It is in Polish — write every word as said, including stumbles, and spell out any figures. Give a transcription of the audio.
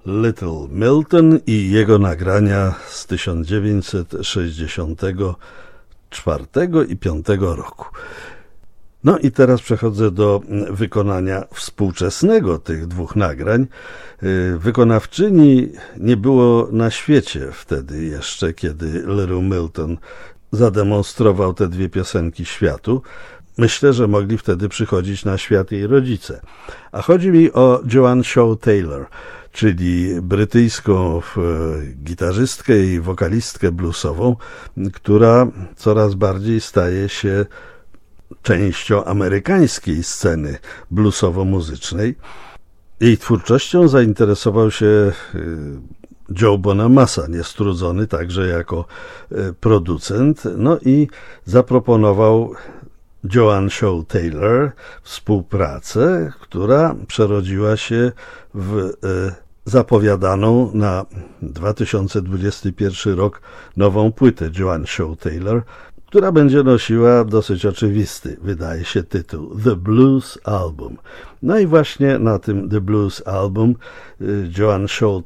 Little Milton i jego nagrania z tysiąc dziewięćset sześćdziesiątego czwartego i piątego roku. No i teraz przechodzę do wykonania współczesnego tych dwóch nagrań. Wykonawczyni nie było na świecie wtedy jeszcze, kiedy Little Milton zademonstrował te dwie piosenki światu. Myślę, że mogli wtedy przychodzić na świat jej rodzice. A chodzi mi o Joan Shaw Taylor, czyli brytyjską gitarzystkę i wokalistkę bluesową, która coraz bardziej staje się częścią amerykańskiej sceny bluesowo-muzycznej. Jej twórczością zainteresował się Joe Bonamassa, niestrudzony także jako producent, no i zaproponował Joan Shaw Taylor współpracę, która przerodziła się w zapowiadaną na dwa tysiące dwudziesty pierwszy rok nową płytę Joan Shaw Taylor, która będzie nosiła dosyć oczywisty, wydaje się, tytuł The Blues Album. No i właśnie na tym The Blues Album Joan Shaw